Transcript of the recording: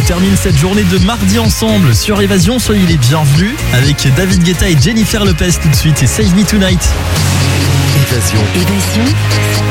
termine cette journée de mardi ensemble sur Évasion. Soyez les bienvenus avec David Guetta et Jennifer Lopez tout de suite et Save Me Tonight. Évasion.